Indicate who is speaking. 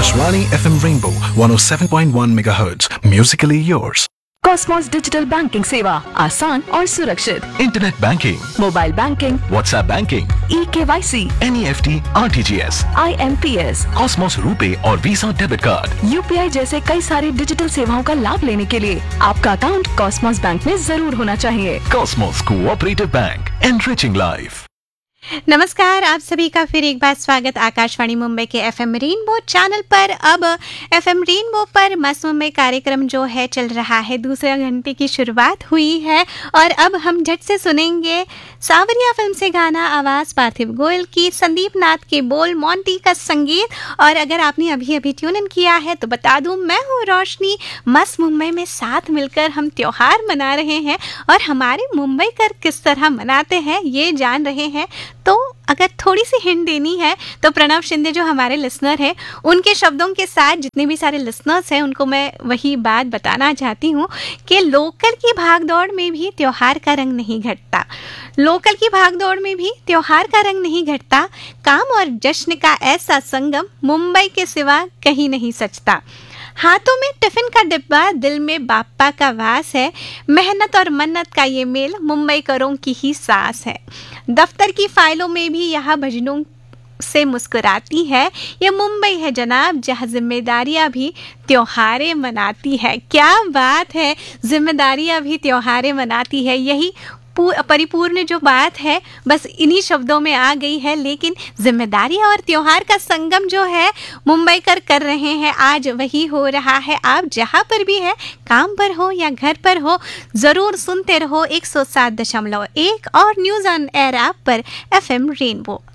Speaker 1: Akashvani FM Rainbow 107.1 MHz. Musically yours.
Speaker 2: Cosmos digital banking सेवा आसान और सुरक्षित।
Speaker 3: Internet banking,
Speaker 2: mobile banking,
Speaker 3: WhatsApp banking,
Speaker 2: eKYC,
Speaker 3: NEFT, RTGS,
Speaker 2: IMPS,
Speaker 3: Cosmos RuPay और visa debit card,
Speaker 2: UPI जैसे कई सारी डिजिटल सेवाओं का लाभ लेने के लिए आपका अकाउंट कॉस्मोस बैंक में जरूर होना चाहिए।
Speaker 3: Cosmos cooperative bank, enriching life.
Speaker 4: नमस्कार, आप सभी का फिर एक बार स्वागत आकाशवाणी मुंबई के FM रेनबो चैनल पर। अब FM रेनबो पर मस्त मुंबई कार्यक्रम जो है चल रहा है, दूसरे घंटे की शुरुआत हुई है और अब हम झट से सुनेंगे सावरिया फिल्म से गाना, आवाज़ पार्थिव गोयल की, संदीप नाथ के बोल, मोंटी का संगीत। और अगर आपने अभी अभी ट्यून इन किया है तो बता दूं, मैं हूँ रोशनी। मस्त मुंबई में साथ मिलकर हम त्योहार मना रहे हैं और हमारे मुंबई कर किस तरह मनाते हैं ये जान रहे हैं। तो अगर थोड़ी सी हिंट देनी है तो प्रणव शिंदे जो हमारे लिसनर हैं, उनके शब्दों के साथ जितने भी सारे लिसनर्स हैं उनको मैं वही बात बताना चाहती हूँ कि लोकल की भागदौड़ में भी त्योहार का रंग नहीं घटता। लोकल की भागदौड़ में भी त्योहार का रंग नहीं घटता। काम और जश्न का ऐसा संगम मुंबई के सिवा कहीं नहीं सचता। हाथों में टिफिन का डिब्बा, दिल में बाप्पा का वास है। मेहनत और मन्नत का ये मेल मुंबई करों की ही सांस है। दफ्तर की फाइलों में भी यहाँ भजनों से मुस्कुराती है। ये मुंबई है जनाब, जहाँ जिम्मेदारियाँ भी त्योहारें मनाती है। क्या बात है, जिम्मेदारियाँ भी त्योहारें मनाती है। यही परिपूर्ण जो बात है बस इन्हीं शब्दों में आ गई है। लेकिन जिम्मेदारियां और त्योहार का संगम जो है मुंबई कर रहे हैं, आज वही हो रहा है। आप जहां पर भी है, काम पर हो या घर पर हो, जरूर सुनते रहो 107.1 और न्यूज़ ऑन एयर ऐप पर FM रेनबो।